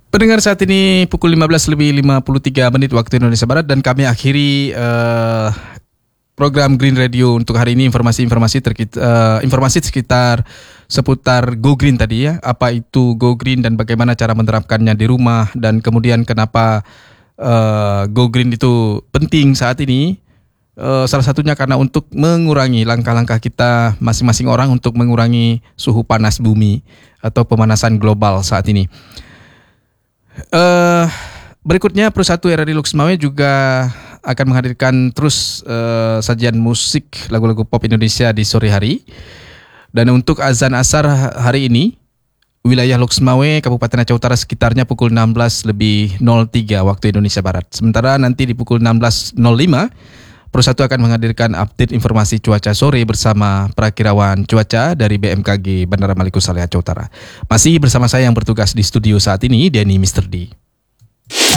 Pendengar, saat ini pukul 15:53 waktu Indonesia Barat dan kami akhiri program Green Radio untuk hari ini. Informasi sekitar seputar Go Green tadi ya. Apa itu Go Green dan bagaimana cara menerapkannya di rumah, dan kemudian kenapa Go Green itu penting saat ini. Salah satunya karena untuk mengurangi langkah-langkah kita masing-masing orang untuk mengurangi suhu panas bumi atau pemanasan global saat ini. Berikutnya Pro1 RRI Lux Mawai juga akan menghadirkan terus sajian musik lagu-lagu pop Indonesia di sore hari. Dan untuk azan asar hari ini, wilayah Lux Mawai, Kabupaten Aceh Utara sekitarnya pukul 16:03 waktu Indonesia Barat. Sementara nanti di pukul 16:05 Pro1 akan menghadirkan update informasi cuaca sore bersama Prakirawan Cuaca dari BMKG Bandara Maliku Saleh Aceh Utara. Masih bersama saya yang bertugas di studio saat ini, Denny Mr. D.